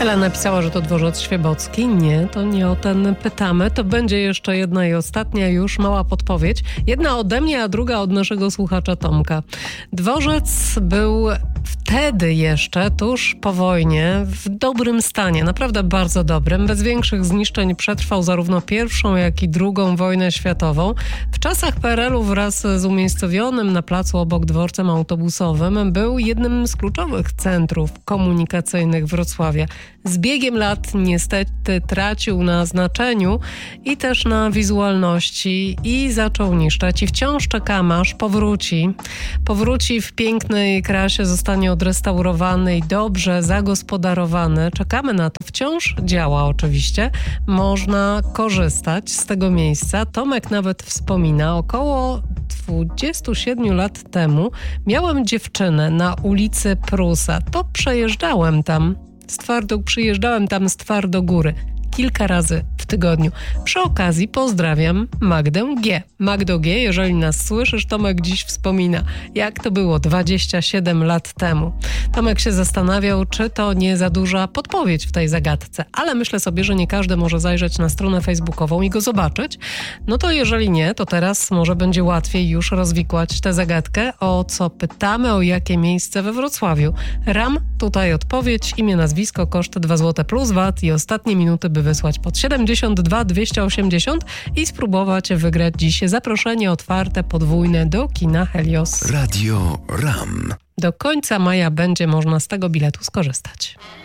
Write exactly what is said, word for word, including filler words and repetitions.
Ela napisała, że to dworzec Świebocki. Nie, to nie o ten pytamy. To będzie jeszcze jedna i ostatnia już mała podpowiedź. Jedna ode mnie, a druga od naszego słuchacza Tomka. Dworzec był wtedy jeszcze, tuż po wojnie, w dobrym stanie. Naprawdę bardzo dobrym. Bez większych zniszczeń przetrwał zarówno pierwszą, jak i drugą wojnę światową. W czasach P R L u wraz z umiejscowionym na placu obok dworcem autobusowym był jednym z kluczowych centrów komunikacyjnych Wrocławia. Z biegiem lat niestety tracił na znaczeniu i też na wizualności i zaczął niszczeć. I wciąż czekamy, aż powróci. Powróci w pięknej krasie, zostanie odrestaurowany i dobrze zagospodarowany. Czekamy na to. Wciąż działa oczywiście. Można korzystać z tego miejsca. Tomek nawet wspomina, około dwudziestu siedmiu lat temu miałem dziewczynę na ulicy Prusa. To przejeżdżałem tam. Z Twardo, przyjeżdżałem tam z Twardogóry kilka razy w tygodniu. Przy okazji pozdrawiam Magdę G. Magdo G, jeżeli nas słyszysz, Tomek dziś wspomina, jak to było dwadzieścia siedem lat temu. Tomek się zastanawiał, czy to nie za duża podpowiedź w tej zagadce, ale myślę sobie, że nie każdy może zajrzeć na stronę facebookową i go zobaczyć. No to jeżeli nie, to teraz może będzie łatwiej już rozwikłać tę zagadkę, o co pytamy, o jakie miejsce we Wrocławiu. Ram, tutaj odpowiedź, imię, nazwisko, koszt dwa złote plus V A T i ostatnie minuty, by wysłać pod siedemdziesiąt dwa dwieście osiemdziesiąt i spróbować wygrać dziś zaproszenie otwarte, podwójne do kina Helios. Radio Ram. Do końca maja będzie można z tego biletu skorzystać.